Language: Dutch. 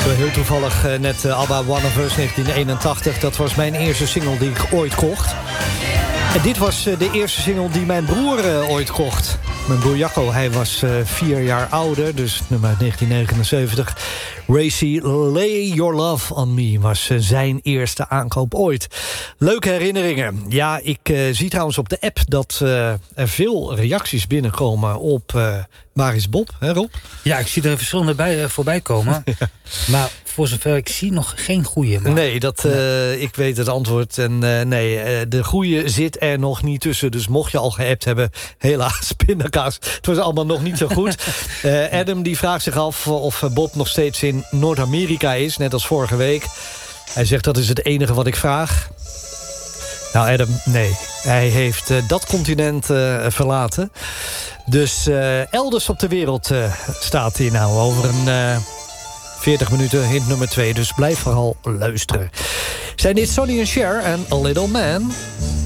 Heel toevallig net ABBA One of Us 1981. Dat was mijn eerste single die ik ooit kocht. En dit was de eerste single die mijn broer ooit kocht. Mijn broer Jacco, hij was 4 jaar ouder, dus nummer 1979. Racy, Lay Your Love on Me was zijn eerste aankoop ooit. Leuke herinneringen. Ja, ik zie trouwens op de app dat er veel reacties binnenkomen op Waar is Bob, hè Rob? Ja, ik zie er verschillende voorbij komen. Ja. Maar voor zover ik zie nog geen goeie. Maar... Nee, ik weet het antwoord. En de goeie zit er nog niet tussen. Dus mocht je al geappt hebben, helaas, pindakaas. Het was allemaal nog niet zo goed. Adam die vraagt zich af of Bob nog steeds in Noord-Amerika is. Net als vorige week. Hij zegt dat is het enige wat ik vraag. Nou Adam, nee. Hij heeft dat continent verlaten. Dus elders op de wereld staat hij nou over een 40 minuten hint nummer 2. Dus blijf vooral luisteren. Zijn dit Sonny en Cher en A Little Man?